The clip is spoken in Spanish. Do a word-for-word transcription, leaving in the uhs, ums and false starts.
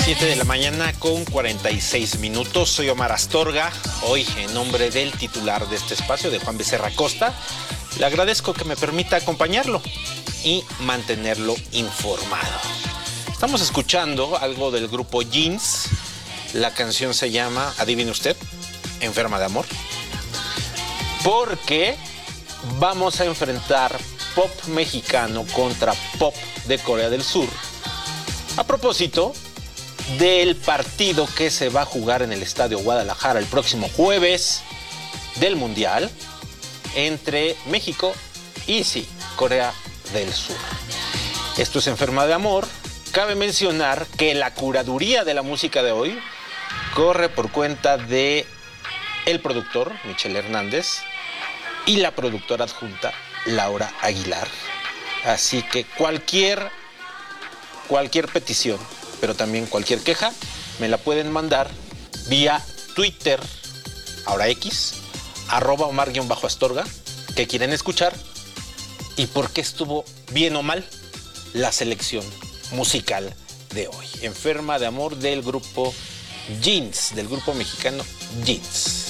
siete de la mañana con cuarenta y seis minutos. Soy Omar Astorga. Hoy, en nombre del titular de este espacio, de Juan Becerra Costa, le agradezco que me permita acompañarlo y mantenerlo informado. Estamos escuchando algo del grupo Jeans. La canción se llama, adivine usted, Enferma de Amor. Porque vamos a enfrentar pop mexicano contra pop de Corea del Sur. A propósito del partido que se va a jugar en el Estadio Guadalajara el próximo jueves del Mundial entre México y, sí, Corea del Sur. Esto es Enferma de Amor. Cabe mencionar que la curaduría de la música de hoy corre por cuenta de el productor, Michelle Hernández, y la productora adjunta, Laura Aguilar. Así que cualquier, cualquier petición, pero también cualquier queja, me la pueden mandar vía Twitter, ahora X, arroba Omar-Astorga, que quieren escuchar y por qué estuvo bien o mal la selección musical de hoy. Enferma de Amor del grupo Jeans, del grupo mexicano Jeans.